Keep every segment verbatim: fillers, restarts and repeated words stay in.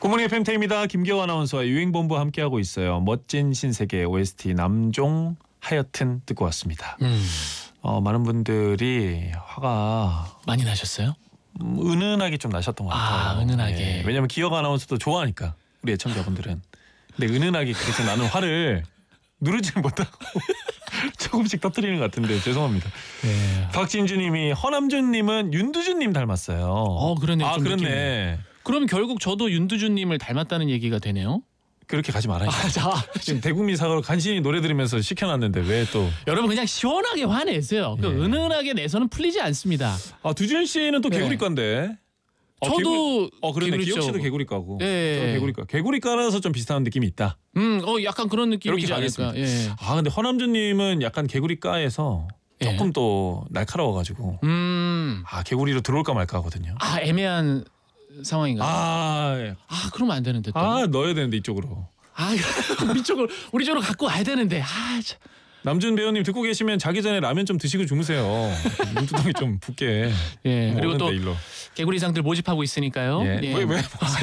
굿모닝 에프엠 태입니다. 김기호 아나운서와 유행본부 함께하고 있어요. 멋진 신세계 오에스티 남종 하여튼 듣고 왔습니다. 음. 어, 많은 분들이 화가 많이 나셨어요? 음, 은은하게 좀 나셨던 것 같아요. 아, 은은하게. 예, 왜냐면 기호 아나운서도 좋아하니까 우리 애청자분들은. 근데 은은하게 그렇게 나는 화를 누르지는 못하고 조금씩 터뜨리는 것 같은데 죄송합니다. 네. 박진주님이 허남준님은 윤두준님 닮았어요. 어, 그러네요. 아, 좀 그렇네. 느낌이. 그럼 결국 저도 윤두준님을 닮았다는 얘기가 되네요. 그렇게 가지 말아요. 아, 자, 지금 대국민 사과로 간신히 노래 들으면서 시켜놨는데 왜 또? 여러분 그냥 시원하게 화내세요. 그 예. 은은하게 내서는 풀리지 않습니다. 아, 두준 씨는 또 네. 개구리과인데. 어, 저도 개구리, 어 그러네. 개구리 기혁 씨도 쪽. 개구리과고. 예. 저도 개구리과. 개구리과라서 좀 비슷한 느낌이 있다. 음, 어 약간 그런 느낌이지 이렇게 않을까. 가겠습니다. 예. 아 근데 허남준님은 약간 개구리과에서 예. 조금 또 날카로워가지고 음, 아 개구리로 들어올까 말까 하거든요. 아 애매한 상황인가. 아, 아, 예. 아 그러면 안 되는데 또. 아 넣어야 되는데 이쪽으로. 아, 우리 쪽으로 우리 쪽으로 갖고 와야 되는데. 아, 참. 남준 배우님 듣고 계시면 자기 전에 라면 좀 드시고 주무세요. 눈두덩이 좀 붓게. 예. 뭐 그리고 또 오는데, 일로. 개구리상들 모집하고 있으니까요. 예. 예. 왜 왜?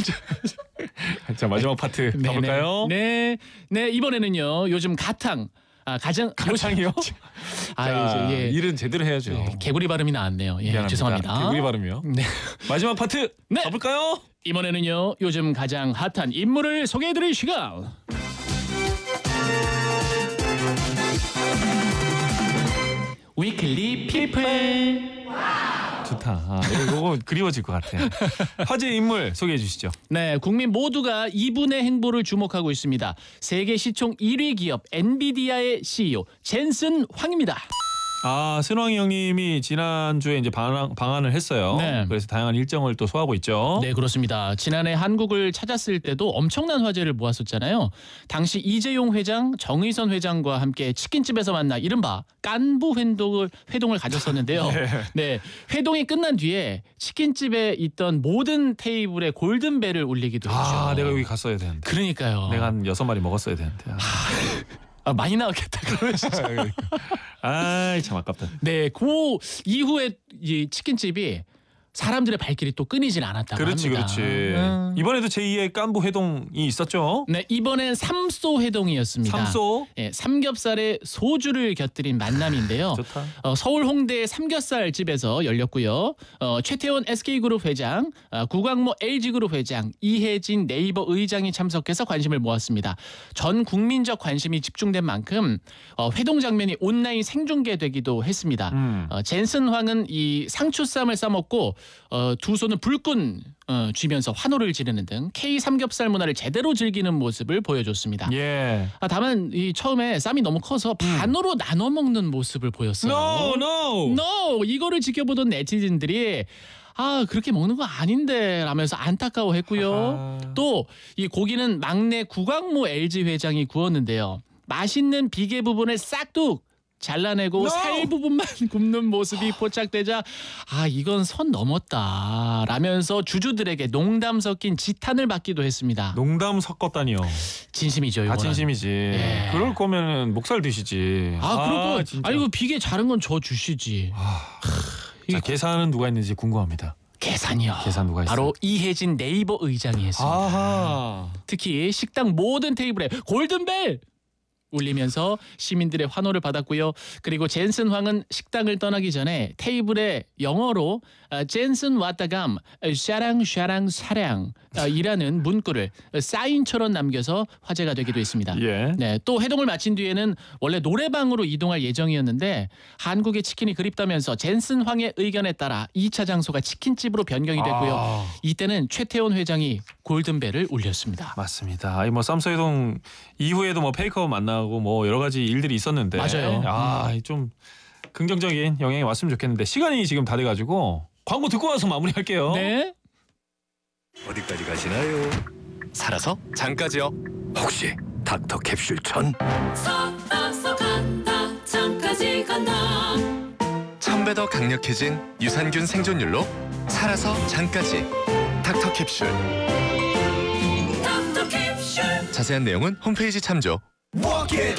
자 마지막 파트 네, 가볼까요? 네, 네, 네 이번에는요. 요즘 가탕, 아 가장 가창이요? 아 자, 이제 예, 일은 제대로 해야죠. 예, 개구리 발음이 나왔네요. 예, 미안합니다. 죄송합니다. 개구리 발음이요. 네, 마지막 파트 네. 가볼까요? 이번에는요. 요즘 가장 핫한 인물을 소개해드릴 시간. 위클리 피플. 좋다. 아, 이거 그리워질 것 같아. 화제 인물 소개해 주시죠. 네, 국민 모두가 이분의 행보를 주목하고 있습니다. 세계 시총 일 위 기업 엔비디아의 씨이오 젠슨 황입니다. 아, 신왕이 형님이 지난주에 이제 방한, 방한을 했어요. 네. 그래서 다양한 일정을 또 소화하고 있죠. 네, 그렇습니다. 지난해 한국을 찾았을 때도 엄청난 화제를 모았었잖아요. 당시 이재용 회장, 정의선 회장과 함께 치킨집에서 만나 이른바 깐부 회동을, 회동을 가졌었는데요. 네. 네, 회동이 끝난 뒤에 치킨집에 있던 모든 테이블에 골든벨을 울리기도 했죠. 아, 내가 여기 갔어야 되는데. 그러니까요. 내가 한 여섯 마리 먹었어야 되는데. 아, 아, 많이 나왔겠다. 그러면 진짜. 아이, 참 아깝다. 네, 그 이후에 이 치킨집이 사람들의 발길이 또 끊이질 않았다고 그렇지, 합니다. 그렇지. 음. 이번에도 제이의 깐부 회동이 있었죠. 네, 이번엔 삼소 회동이었습니다. 삼소. 네, 삼겹살에 소주를 곁들인 만남인데요. 좋다. 어, 서울 홍대 삼겹살 집에서 열렸고요. 어, 최태원 에스케이그룹 회장, 어, 구광모 엘지그룹 회장, 이혜진 네이버 의장이 참석해서 관심을 모았습니다. 전 국민적 관심이 집중된 만큼 어, 회동 장면이 온라인 생중계되기도 했습니다. 음. 어, 젠슨 황은 이 상추쌈을 싸먹고 어, 두 손을 불끈 어, 쥐면서 환호를 지르는 등 K 삼겹살 문화를 제대로 즐기는 모습을 보여줬습니다. 예. 아, 다만 이 처음에 쌈이 너무 커서 반으로 나눠 먹는 모습을 보였어요. No, no. No! 이거를 지켜보던 네티즌들이 아 그렇게 먹는 거 아닌데 라면서 안타까워했고요. 아하. 또 이 고기는 막내 구광모 엘지 회장이 구웠는데요. 맛있는 비계 부분을 싹둑 잘라내고 No! 살 부분만 굽는 모습이 포착되자 아 이건 선 넘었다 라면서 주주들에게 농담 섞인 지탄을 받기도 했습니다. 농담 섞었다니요. 진심이죠. 다 이거는. 진심이지. 예. 그럴 거면 목살 드시지. 아, 그리고 진짜. 아이고 비계 자른 건 저 주시지. 자, 계산은 누가 했는지 궁금합니다. 계산이요. 계산 누가 했어요? 바로 이혜진 네이버 의장이 했습니다. 아하. 특히 식당 모든 테이블에 골든벨 울리면서 시민들의 환호를 받았고요. 그리고 젠슨 황은 식당을 떠나기 전에 테이블에 영어로 아, 젠슨 왔다감 샤랑 샤랑 사랑 아, 이라는 문구를 사인처럼 남겨서 화제가 되기도 했습니다. 예. 네, 또 회동을 마친 뒤에는 원래 노래방으로 이동할 예정이었는데 한국의 치킨이 그립다면서 젠슨 황의 의견에 따라 이 차 장소가 치킨집으로 변경이 됐고요. 아. 이때는 최태원 회장이 골든벨을 울렸습니다. 맞습니다. 아니 뭐 쌈소회동 이후에도 뭐 페이커 만나고 뭐 여러 가지 일들이 있었는데 맞아요. 아, 좀 긍정적인 영향이 왔으면 좋겠는데 시간이 지금 다 돼가지고 광고 듣고 와서 마무리할게요. 네. 어디까지 가시나요? 살아서 장까지요. 혹시 닥터 캡슐 천? 살아서 간다 장까지 간다 천 배 더 강력해진 유산균 생존율로 살아서 장까지 닥터 캡슐. 닥터 캡슐 자세한 내용은 홈페이지 참조. Walk it,